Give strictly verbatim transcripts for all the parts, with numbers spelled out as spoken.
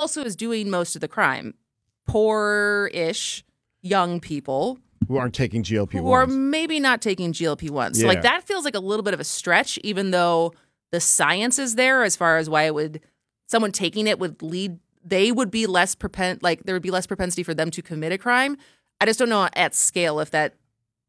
also is doing most of the crime? Poor-ish young people who aren't taking G L P ones. Who are maybe not taking G L P ones. Yeah. So, like, that feels like a little bit of a stretch, even though the science is there as far as why it would, someone taking it would lead, they would be less propen, like, there would be less propensity for them to commit a crime. I just don't know at scale if that.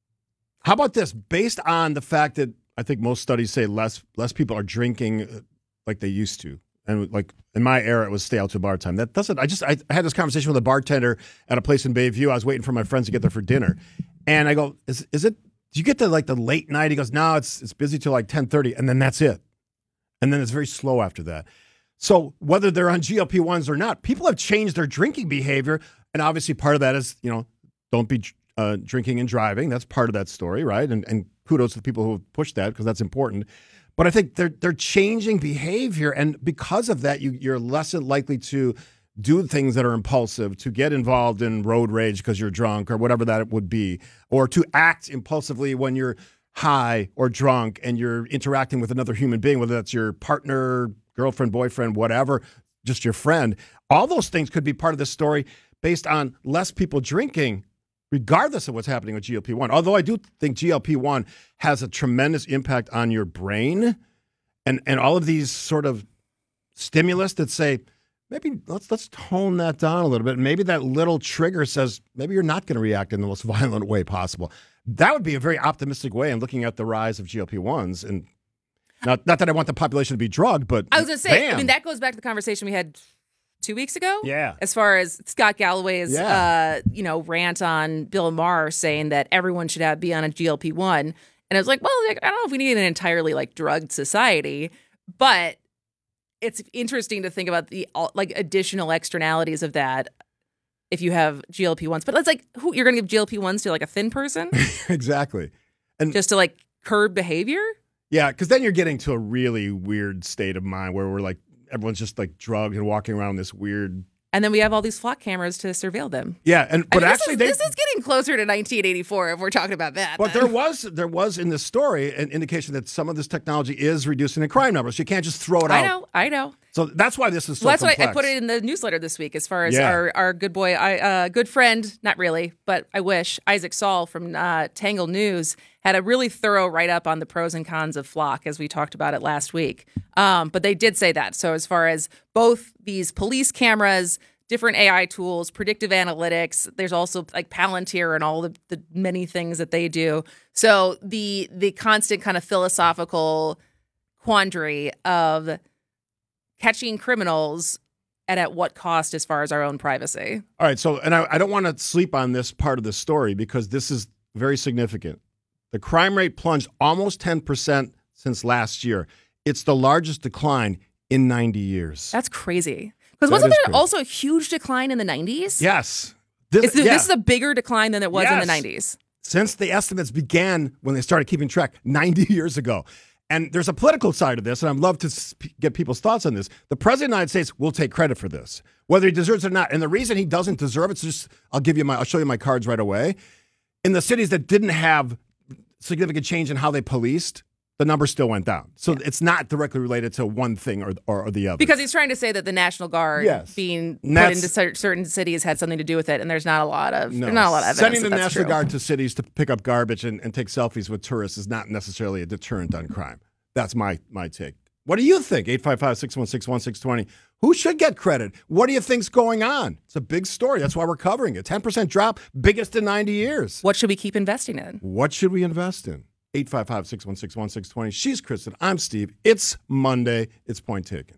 How about this? Based on the fact that I think most studies say less less people are drinking like they used to. And like in my era, it was stay out to bar time. That doesn't, I just, I had this conversation with a bartender at a place in Bayview. I was waiting for my friends to get there for dinner. And I go, is, is it, do you get to like the late night? He goes, no, it's it's busy till like ten thirty. And then that's it. And then it's very slow after that. So whether they're on G L P ones or not, people have changed their drinking behavior. And obviously part of that is, you know, don't be uh, drinking and driving. That's part of that story, right? And, and kudos to the people who have pushed that because that's important. But I think they're they're changing behavior, and because of that, you, you're less likely to do things that are impulsive, to get involved in road rage because you're drunk or whatever that would be, or to act impulsively when you're high or drunk and you're interacting with another human being, whether that's your partner, girlfriend, boyfriend, whatever, just your friend. All those things could be part of this story based on less people drinking, regardless of what's happening with G L P one. Although I do think G L P one has a tremendous impact on your brain and, and all of these sort of stimulus that say, maybe let's let's tone that down a little bit. Maybe that little trigger says, maybe you're not going to react in the most violent way possible. That would be a very optimistic way in looking at the rise of G L P ones. And not, not that I want the population to be drugged, but I was going to say, bam. I mean, that goes back to the conversation we had two weeks ago. Yeah. As far as Scott Galloway's, Yeah. uh, you know, rant on Bill Maher saying that everyone should have be on a G L P one. And I was like, well, like, I don't know if we need an entirely like drugged society, but it's interesting to think about the like additional externalities of that if you have G L P ones. But it's like, who you're going to give G L P ones to like a thin person? Exactly. And just to like curb behavior? Yeah, because then you're getting to a really weird state of mind where we're like, everyone's just like drugged and walking around this weird. And then we have all these flock cameras to surveil them. Yeah, and but I mean, actually, this is, they, this is getting closer to nineteen eighty-four if we're talking about that. But then. there was there was in this story an indication that some of this technology is reducing the crime numbers. You can't just throw it out. I know, I know. So that's why this is so well, that's complex. why I put it in the newsletter this week. As far as Yeah. our, our good boy, I, uh, good friend, not really, but I wish Isaac Saul from uh, Tangle News had a really thorough write up on the pros and cons of Flock, as we talked about it last week. Um, but they did say that. So as far as both these police cameras, different A I tools, predictive analytics, there's also like Palantir and all the, the many things that they do. So the the constant kind of philosophical quandary of catching criminals and at what cost as far as our own privacy. All right, so, and I, I don't want to sleep on this part of the story because this is very significant. The crime rate plunged almost ten percent since last year. It's the largest decline in ninety years. That's crazy. Because That wasn't is there crazy. also a huge decline in the nineties? Yes. This, yeah. this is a bigger decline than it was in the Yes. nineties. Since the estimates began when they started keeping track ninety years ago. And there's a political side of this, and I'd love to sp- get people's thoughts on this. The president of the United States will take credit for this, whether he deserves it or not. And the reason he doesn't deserve it is just, I'll give you my, I'll show you my cards right away. In the cities that didn't have significant change in how they policed, the number still went down. So yeah. It's not directly related to one thing or, or, or the other. Because he's trying to say that the National Guard Yes. being And put that's- into cer- certain cities had something to do with it, and there's not a lot of No. there's not a lot of evidence Sending that the that's National true. Guard to cities to pick up garbage and, and take selfies with tourists is not necessarily a deterrent on crime. That's my my take. What do you think? eight five five, six one six, one six two zero. Who should get credit? What do you think's going on? It's a big story. That's why we're covering it. ten percent drop, biggest in ninety years. What should we keep investing in? What should we invest in? eight five five, six one six, one six two zero. She's Kristen. I'm Steve. It's Monday. It's Point Taken.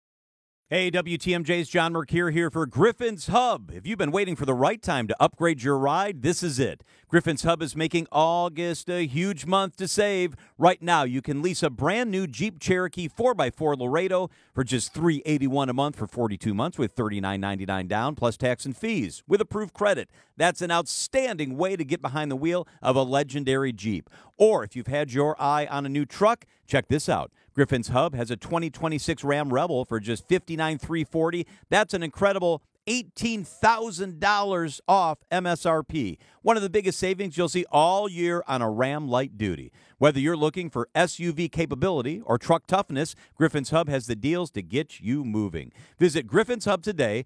Hey, W T M J's John Mercure here for Griffin's Hub. If you've been waiting for the right time to upgrade your ride, this is it. Griffin's Hub is making August a huge month to save. Right now, you can lease a brand new Jeep Cherokee four by four Laredo for just three hundred eighty-one dollars a month for forty-two months with thirty-nine ninety-nine down plus tax and fees with approved credit. That's an outstanding way to get behind the wheel of a legendary Jeep. Or if you've had your eye on a new truck, check this out. Griffin's Hub has a twenty twenty-six Ram Rebel for just fifty-nine thousand three hundred forty dollars. That's an incredible eighteen thousand dollars off M S R P. One of the biggest savings you'll see all year on a Ram Light Duty. Whether you're looking for S U V capability or truck toughness, Griffin's Hub has the deals to get you moving. Visit Griffin's Hub today